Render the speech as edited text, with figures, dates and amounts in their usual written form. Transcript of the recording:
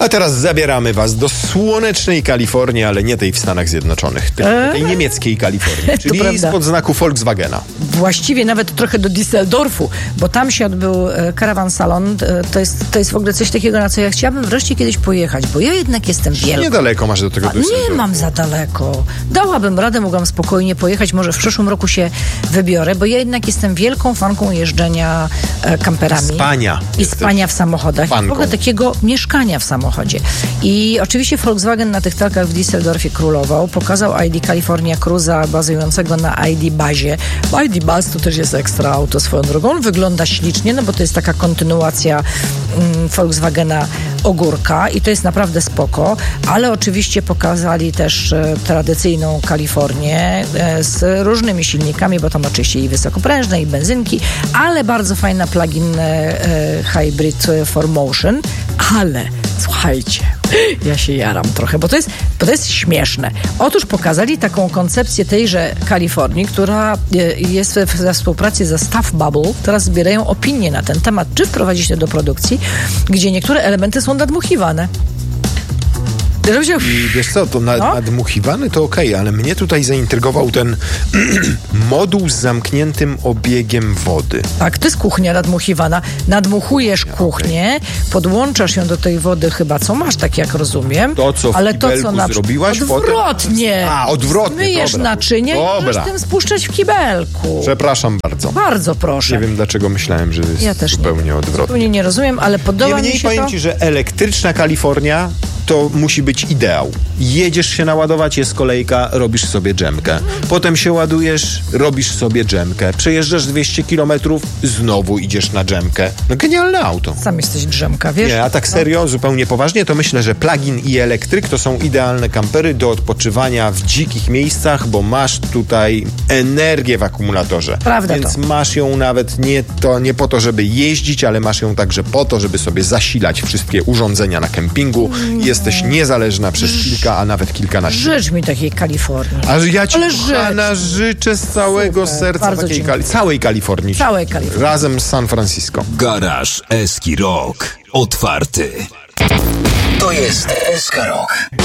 A teraz zabieramy was do słonecznej Kalifornii, ale nie tej w Stanach Zjednoczonych, tylko tej niemieckiej Kalifornii, czyli spod znaku Volkswagena. Właściwie nawet trochę do Düsseldorfu, bo tam się odbył Caravan Salon. To jest w ogóle coś takiego, na co ja chciałabym wreszcie kiedyś pojechać, bo ja jednak jestem wielką. Niedaleko masz do tego Düsseldorfu. Nie mam za daleko. Dałabym radę, mogłam spokojnie pojechać. Może w przyszłym roku się wybiorę, bo ja jednak jestem wielką fanką jeżdżenia kamperami. I spania w samochodach. I w ogóle takiego mieszkania w samochodzie. I oczywiście Volkswagen na tych targach w Düsseldorfie królował. Pokazał ID California Cruza bazującego na ID Bazie. ID Baz to też jest ekstra auto swoją drogą. On wygląda ślicznie, no bo to jest taka kontynuacja Volkswagena Ogórka i to jest naprawdę spoko, ale oczywiście pokazali też tradycyjną Kalifornię z różnymi silnikami, bo tam oczywiście i wysokoprężne, i benzynki, ale bardzo fajna plug-in hybrid 4Motion, ale słuchajcie, ja się jaram trochę, bo to jest śmieszne. Otóż pokazali taką koncepcję tejże Kalifornii, która jest we współpracy ze Stuff Bubble. Teraz zbierają opinie na ten temat, czy wprowadzić to do produkcji, gdzie niektóre elementy są nadmuchiwane. I wiesz co, to nadmuchiwany to okej, ale mnie tutaj zaintrygował ten moduł z zamkniętym obiegiem wody. Tak, to jest kuchnia nadmuchiwana. Nadmuchujesz kuchnię, podłączasz ją do tej wody chyba, co masz, tak jak rozumiem. To, co w kibelku zrobiłaś, odwrotnie. Odwrotnie. Myjesz naczynie i możesz tym spuszczać w kibelku. Przepraszam bardzo. Bardzo proszę. Nie wiem, dlaczego myślałem, że jest zupełnie odwrotnie. Zupełnie nie rozumiem, ale podoba mi się to. Powiem ci, że elektryczna Kalifornia to musi być ideał. Jedziesz się naładować, jest kolejka, robisz sobie dżemkę. Potem się ładujesz, robisz sobie dżemkę. Przejeżdżasz 200 kilometrów, znowu idziesz na dżemkę. No genialne auto. Sam jesteś drzemka, wiesz? Nie, a tak serio, zupełnie poważnie, to myślę, że plug-in i elektryk to są idealne kampery do odpoczywania w dzikich miejscach, bo masz tutaj energię w akumulatorze. Prawda. Więc masz ją nawet nie po to, żeby jeździć, ale masz ją także po to, żeby sobie zasilać wszystkie urządzenia na kempingu. Jesteś niezależna przez kilka, a nawet kilkanaście. Życz mi takiej Kalifornii. A ja ci, kochana, życzę z całego serca takiej całej Kalifornii. Całej Kalifornii. Razem z San Francisco. Garaż Eski Rock. Otwarty. To jest SK Rock.